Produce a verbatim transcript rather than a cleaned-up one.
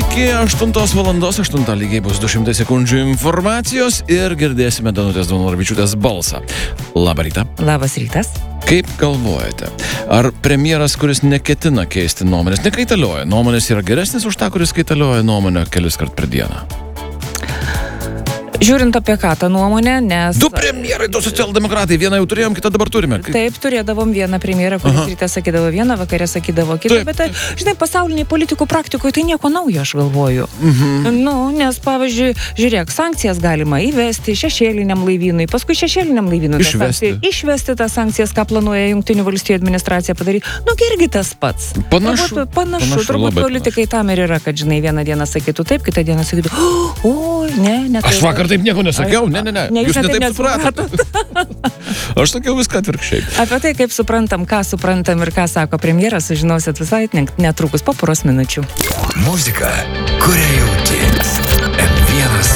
Iki aštuntos valandos, aštuntą lygiai bus du šimtai sekundžių informacijos ir girdėsime Danutės Daunoravičiūtės balsą. Labą rytą. Labas rytas. Kaip galvojate, ar premjeras, kuris neketina keisti nuomonės, nekaitalioja, nuomonės yra geresnis už tą, kuris kaitalioja nuomonę kelis kart per dieną? Žiūrint apie ką tą nuomonę, nes... Du premjerai, du socialdemokratai, vieną jau turėjom, kitą dabar turime. Taip, turėdavom vieną premjerą, kuris ryte sakydavo vieną, vakare sakydavo kitą, Taip. bet, žinai, pasauliniai politikų praktikoje tai nieko naujo, aš galvoju. Mhm. Nu, nes, pavyzdžiui, žiūrėk, sankcijas galima įvesti šešėliniam laivynui, paskui šešėliniam laivynui Išvesti. tas, išvesti tas sankcijas, ką planuoja Jungtinių valstijų administracija padaryti. Nu, irgi tas pats. Panašu. Turbūt, panašu, Panašu, turbūt labai politikai tam ir yra, kad, žinai, vieną dieną sakytų taip, kitą dieną sakytų, o, ne, ne taip. Aš vakar taip nieko nesakiau, ne, ne, ne, Ne, jūs jūs netaip netaip supratote. Aš sakiau viską atvirkščiai. Apie tai, kaip suprantam, ką suprantam ir ką sako premjeras, sužinosit visai netrukus po poros minučių. Muzika, kurią jau